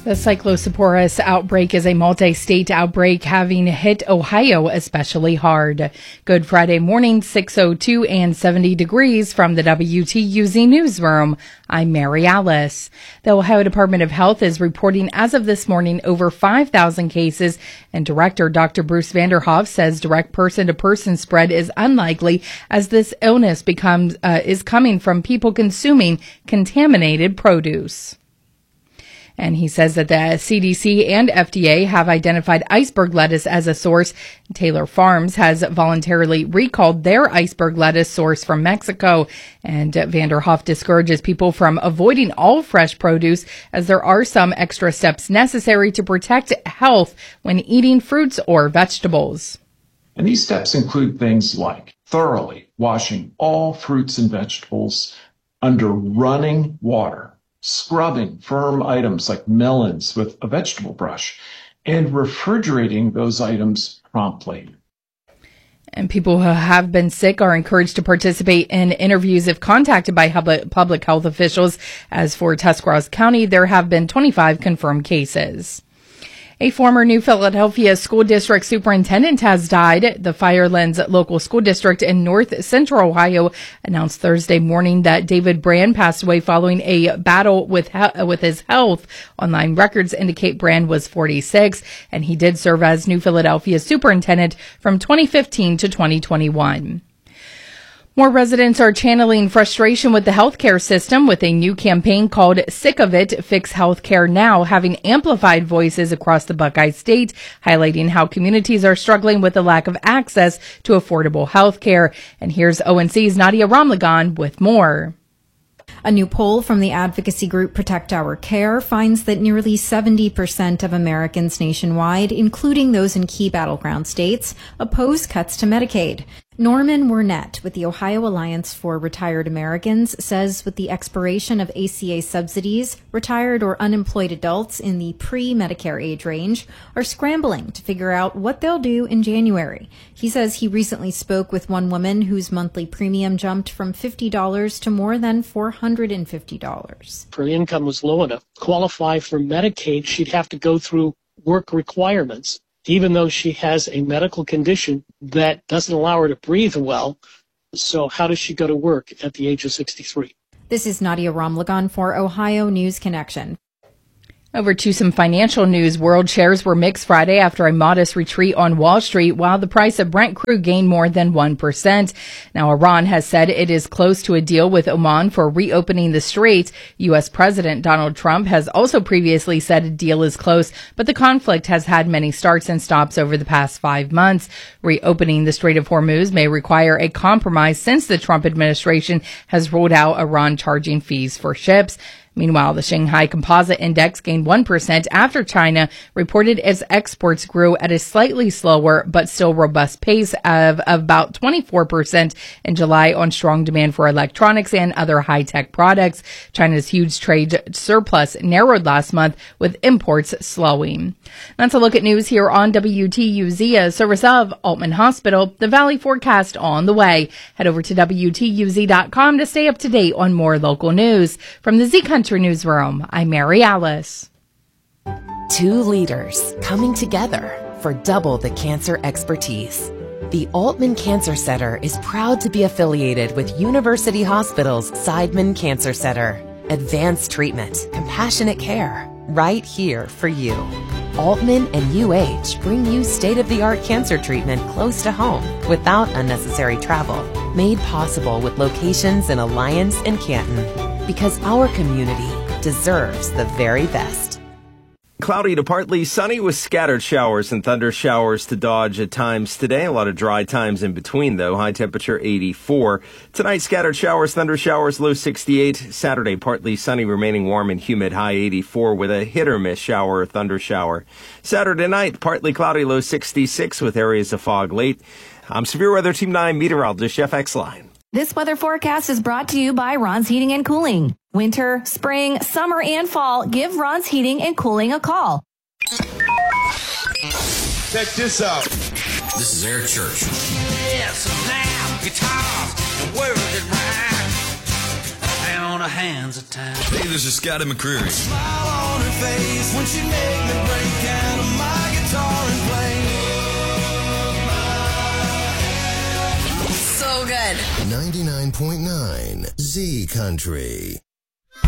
The Cyclosporus outbreak is a multi-state outbreak having hit Ohio especially hard. Good Friday morning, 6:02 and 70 degrees from the WTUZ newsroom. I'm Mary Alice. The Ohio Department of Health is reporting as of this morning over 5,000 cases, and Director Dr. Bruce Vanderhoff says direct person-to-person spread is unlikely as this illness is coming from people consuming contaminated produce. And he says that the CDC and FDA have identified iceberg lettuce as a source. Taylor Farms has voluntarily recalled their iceberg lettuce source from Mexico. And Vanderhoff discourages people from avoiding all fresh produce as there are some extra steps necessary to protect health when eating fruits or vegetables. And these steps include things like thoroughly washing all fruits and vegetables under running water, scrubbing firm items like melons with a vegetable brush, and refrigerating those items promptly. And people who have been sick are encouraged to participate in interviews if contacted by public health officials. As for Tuscarawas County, there have been 25 confirmed cases. A former New Philadelphia School District superintendent has died. The Firelands local school district in north central Ohio announced Thursday morning that David Brand passed away following a battle with his health. Online records indicate Brand was 46, and he did serve as New Philadelphia superintendent from 2015 to 2021. More residents are channeling frustration with the healthcare system with a new campaign called Sick of It, Fix Healthcare Now, having amplified voices across the Buckeye State, highlighting how communities are struggling with the lack of access to affordable healthcare. And here's ONC's Nadia Ramlagan with more. A new poll from the advocacy group Protect Our Care finds that nearly 70% of Americans nationwide, including those in key battleground states, oppose cuts to Medicaid. Norman Wernett with the Ohio Alliance for Retired Americans says with the expiration of ACA subsidies, retired or unemployed adults in the pre-Medicare age range are scrambling to figure out what they'll do in January. He says he recently spoke with one woman whose monthly premium jumped from $50 to more than $450. If her income was low enough to qualify for Medicaid, she'd have to go through work requirements, even though she has a medical condition that doesn't allow her to breathe well. So how does she go to work at the age of 63? This is Nadia Ramlagan for Ohio News Connection. Over to some financial news. World shares were mixed Friday after a modest retreat on Wall Street, while the price of Brent crude gained more than 1%. Now, Iran has said it is close to a deal with Oman for reopening the Strait. U.S. President Donald Trump has also previously said a deal is close, but the conflict has had many starts and stops over the past 5 months. Reopening the Strait of Hormuz may require a compromise since the Trump administration has ruled out Iran charging fees for ships. Meanwhile, the Shanghai Composite Index gained 1% after China reported its exports grew at a slightly slower but still robust pace of about 24% in July on strong demand for electronics and other high-tech products. China's huge trade surplus narrowed last month with imports slowing. That's a look at news here on WTUZ, a service of Altman Hospital. The Valley forecast on the way. Head over to WTUZ.com to stay up to date on more local news. From the Z Country Newsroom, I'm Mary Alice. Two leaders coming together for double the cancer expertise. The Altman Cancer Center is proud to be affiliated with University Hospital's Seidman Cancer Center. Advanced treatment, compassionate care, right here for you. Altman and UH bring you state-of-the-art cancer treatment close to home without unnecessary travel. Made possible with locations in Alliance and Canton. Because our community deserves the very best. Cloudy to partly sunny with scattered showers and thunder showers to dodge at times today. A lot of dry times in between, though. High temperature 84. Tonight, scattered showers, thunder showers, low 68. Saturday, partly sunny, remaining warm and humid, high 84 with a hit or miss shower or thunder shower. Saturday night, partly cloudy, low 66 with areas of fog late. I'm Severe Weather Team 9 meteorologist Jeff Exline. This weather forecast is brought to you by Ron's Heating and Cooling. Winter, spring, summer, and fall, give Ron's Heating and Cooling a call. Check this out. This is Eric Church. Yes, now, guitars, and words that rhyme. Down her hands are tied. Hey, this is Scotty McCreery. Smile on her face when she make me break out of my guitar and play. So good. 99.9 Z Country.